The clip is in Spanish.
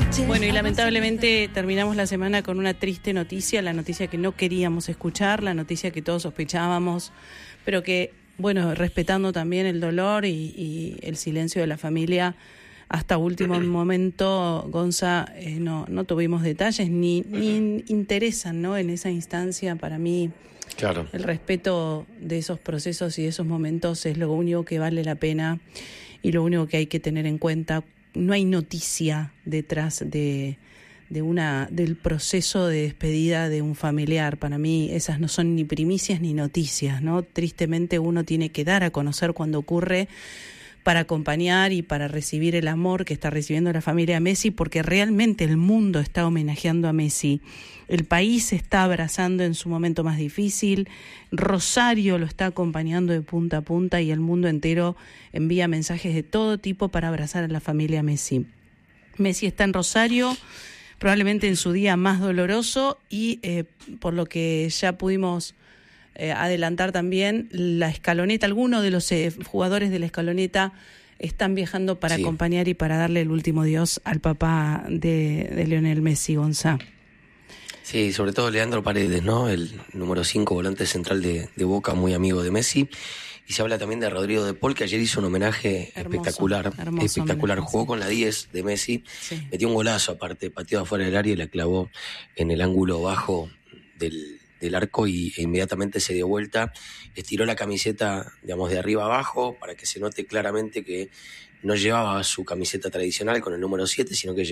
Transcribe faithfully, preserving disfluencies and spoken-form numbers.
Bueno, y lamentablemente terminamos la semana con una triste noticia, la noticia que no queríamos escuchar, la noticia que todos sospechábamos, pero que, bueno, respetando también el dolor y, y el silencio de la familia, hasta último momento, Gonza, eh, no, no tuvimos detalles ni, ni interesan, ¿no? En esa instancia, para mí, claro, el respeto de esos procesos y de esos momentos es lo único que vale la pena y lo único que hay que tener en cuenta. No hay noticia detrás de, de una del proceso de despedida de un familiar. Para mí esas no son ni primicias ni noticias, ¿no? Tristemente uno tiene que dar a conocer cuando ocurre para acompañar y para recibir el amor que está recibiendo la familia Messi, porque realmente el mundo está homenajeando a Messi. El país se está abrazando en su momento más difícil, Rosario lo está acompañando de punta a punta y el mundo entero envía mensajes de todo tipo para abrazar a la familia Messi. Messi está en Rosario, probablemente en su día más doloroso y eh, por lo que ya pudimos eh, adelantar también, la escaloneta, algunos de los eh, jugadores de la escaloneta están viajando para sí. acompañar y para darle el último adiós al papá de, de Lionel Messi, Gonzá. Sí, sobre todo Leandro Paredes, ¿no? El número cinco, volante central de, de Boca, muy amigo de Messi. Y se habla también de Rodrigo de Paul, que ayer hizo un homenaje hermoso, espectacular. Hermoso espectacular. Homenaje, jugó sí. con la diez de Messi, sí. metió un golazo aparte, pateó afuera del área y la clavó en el ángulo bajo del, del arco y e inmediatamente se dio vuelta, estiró la camiseta, digamos, de arriba abajo para que se note claramente que no llevaba su camiseta tradicional con el número siete, sino que